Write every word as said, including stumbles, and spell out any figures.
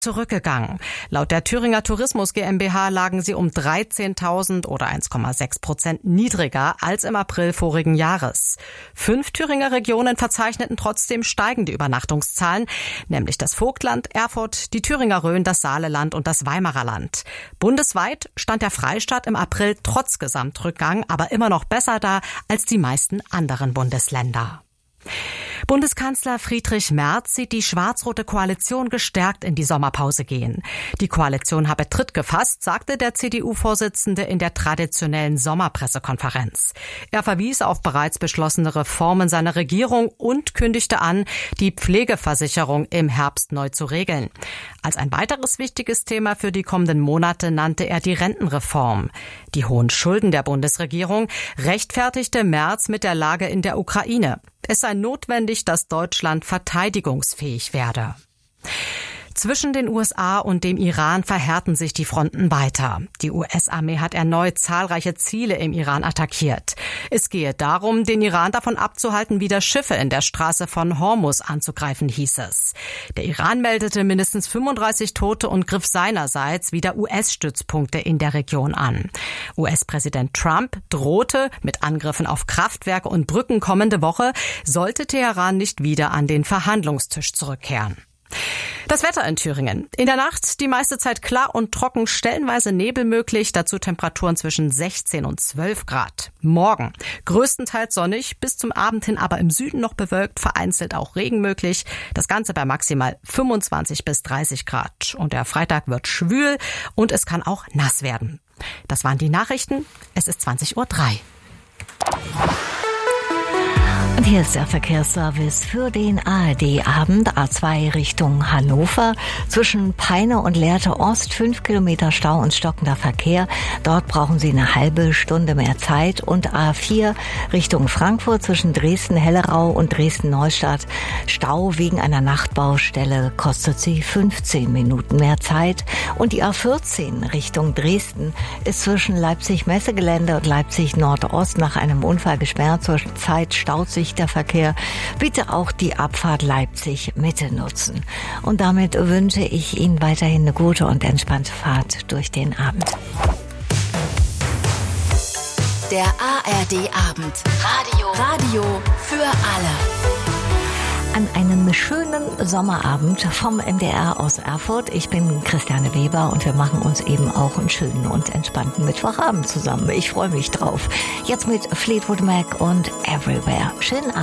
zurückgegangen. Laut der Thüringer Tourismus GmbH lagen sie um dreizehntausend oder eins Komma sechs Prozent niedriger als im April vorigen Jahres. Fünf Thüringer Regionen verzeichneten trotzdem steigende Übernachtungszahlen, nämlich das Vogtland, Erfurt, die Thüringer Rhön, das Saaleland und das Weimarer Land. Bundesweit stand der Freistaat im April trotz Gesamtrückgang aber immer noch besser da als die meisten anderen Bundesländer. Bundeskanzler Friedrich Merz sieht die schwarz-rote Koalition gestärkt in die Sommerpause gehen. Die Koalition habe Tritt gefasst, sagte der C D U-Vorsitzende in der traditionellen Sommerpressekonferenz. Er verwies auf bereits beschlossene Reformen seiner Regierung und kündigte an, die Pflegeversicherung im Herbst neu zu regeln. Als ein weiteres wichtiges Thema für die kommenden Monate nannte er die Rentenreform. Die hohen Schulden der Bundesregierung rechtfertigte Merz mit der Lage in der Ukraine. Es sei notwendig, dass Deutschland verteidigungsfähig werde. Zwischen den U S A und dem Iran verhärten sich die Fronten weiter. Die U S-Armee hat erneut zahlreiche Ziele im Iran attackiert. Es gehe darum, den Iran davon abzuhalten, wieder Schiffe in der Straße von Hormuz anzugreifen, hieß es. Der Iran meldete mindestens fünfunddreißig Tote und griff seinerseits wieder U S-Stützpunkte in der Region an. U S-Präsident Trump drohte mit Angriffen auf Kraftwerke und Brücken kommende Woche, sollte Teheran nicht wieder an den Verhandlungstisch zurückkehren. Das Wetter in Thüringen. In der Nacht die meiste Zeit klar und trocken, stellenweise Nebel möglich, dazu Temperaturen zwischen sechzehn und zwölf Grad. Morgen größtenteils sonnig, bis zum Abend hin aber im Süden noch bewölkt, vereinzelt auch Regen möglich. Das Ganze bei maximal fünfundzwanzig bis dreißig Grad. Und der Freitag wird schwül und es kann auch nass werden. Das waren die Nachrichten. Es ist zwanzig Uhr drei. Und hier ist der Verkehrsservice für den A R D-Abend. A zwei Richtung Hannover. Zwischen Peine und Lehrte Ost fünf Kilometer Stau und stockender Verkehr. Dort brauchen Sie eine halbe Stunde mehr Zeit. Und A vier Richtung Frankfurt zwischen Dresden-Hellerau und Dresden-Neustadt. Stau wegen einer Nachtbaustelle kostet Sie fünfzehn Minuten mehr Zeit. Und die A vierzehn Richtung Dresden ist zwischen Leipzig-Messegelände und Leipzig-Nordost nach einem Unfall gesperrt. Zur Zeit staut sich der Verkehr. Bitte auch die Abfahrt Leipzig-Mitte nutzen. Und damit wünsche ich Ihnen weiterhin eine gute und entspannte Fahrt durch den Abend. Der A R D-Abend. Radio. Radio für alle. An einem schönen Sommerabend vom M D R aus Erfurt. Ich bin Christiane Weber und wir machen uns eben auch einen schönen und entspannten Mittwochabend zusammen. Ich freue mich drauf. Jetzt mit Fleetwood Mac und Everywhere. Schönen Abend.